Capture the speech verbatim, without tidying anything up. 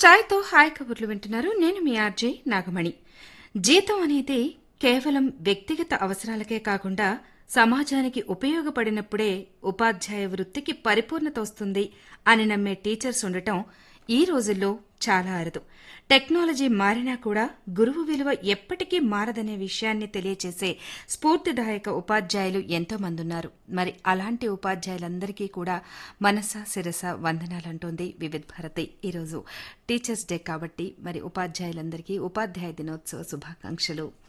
చాయ్తో hi కబుర్లు వింటున్నారు. నేను మీ ఆర్జే నాగమణి. జీతం అనేది కేవలం వ్యక్తిగత అవసరాలకే కాకుండా సమాజానికి ఉపయోగపడినప్పుడే ఉపాధ్యాయ వృత్తికి పరిపూర్ణత వస్తుంది అని నమ్మే టీచర్స్ ఉండటం ఈ రోజుల్లో చాలా అరుదు. టెక్నాలజీ మారినా కూడా గురువు విలువ ఎప్పటికీ మారదనే విషయాన్ని తెలియచేసే స్ఫూర్తిదాయక ఉపాధ్యాయులు ఎంతో మంది ఉన్నారు. మరి అలాంటి ఉపాధ్యాయులందరికీ కూడా మనస శిరస వందనాలంటోంది వివిధ భారతి. ఈరోజు టీచర్స్ డే కాబట్టి మరి ఉపాధ్యాయులందరికీ ఉపాధ్యాయ దినోత్సవ శుభాకాంక్షలు.